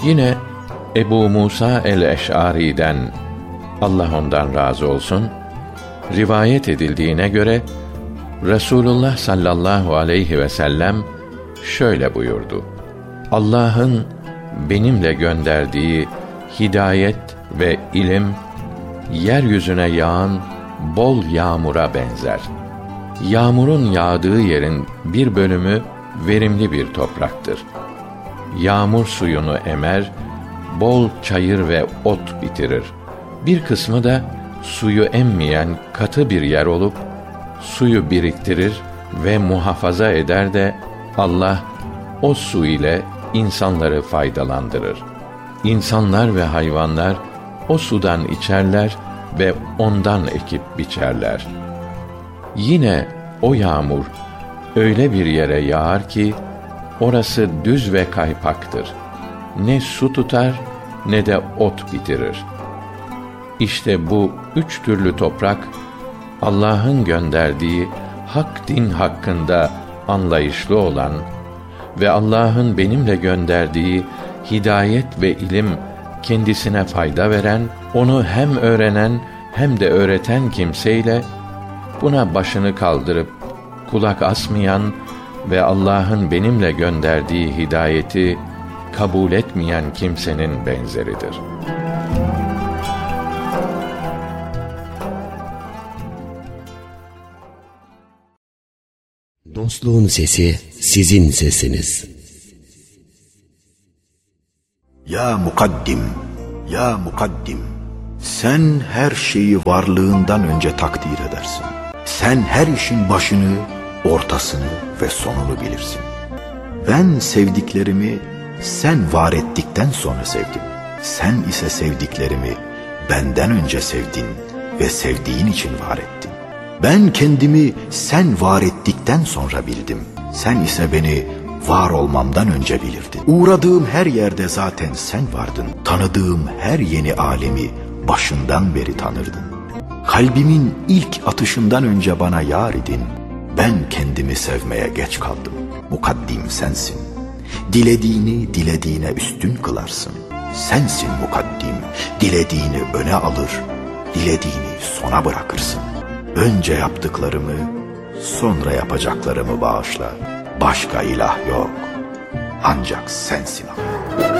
Yine Ebu Musa el-Eş'ari'den, Allah ondan razı olsun, rivayet edildiğine göre Resulullah sallallahu aleyhi ve sellem şöyle buyurdu: Allah'ın benimle gönderdiği hidayet ve ilim, yeryüzüne yağan bol yağmura benzer. Yağmurun yağdığı yerin bir bölümü verimli bir topraktır. Yağmur suyunu emer, bol çayır ve ot bitirir. Bir kısmı da suyu emmeyen katı bir yer olup, suyu biriktirir ve muhafaza eder de Allah o su ile insanları faydalandırır. İnsanlar ve hayvanlar o sudan içerler ve ondan ekip biçerler. Yine o yağmur öyle bir yere yağar ki orası düz ve kaypaktır. Ne su tutar ne de ot bitirir. İşte bu üç türlü toprak, Allah'ın gönderdiği hak din hakkında anlayışlı olan ve Allah'ın benimle gönderdiği hidayet ve ilim kendisine fayda veren, onu hem öğrenen hem de öğreten kimseyle, buna başını kaldırıp kulak asmayan ve Allah'ın benimle gönderdiği hidayeti kabul etmeyen kimsenin benzeridir. Dostluğun sesi sizin sesiniz. Ya mukaddim, ya mukaddim, sen her şeyi varlığından önce takdir edersin. Sen her işin başını, ortasını ve sonunu bilirsin. Ben sevdiklerimi sen var ettikten sonra sevdim. Sen ise sevdiklerimi benden önce sevdin ve sevdiğin için var ettin. Ben kendimi sen var ettikten sonra bildim. Sen ise beni var olmamdan önce bilirdin. Uğradığım her yerde zaten sen vardın. Tanıdığım her yeni alemi başından beri tanırdın. Kalbimin ilk atışından önce bana yar idin. Ben kendimi sevmeye geç kaldım. Mukaddim sensin. Dilediğini dilediğine üstün kılarsın. Sensin mukaddim. Dilediğini öne alır, dilediğini sona bırakırsın. Önce yaptıklarımı, sonra yapacaklarımı bağışla. Başka ilah yok. Ancak sensin Allah.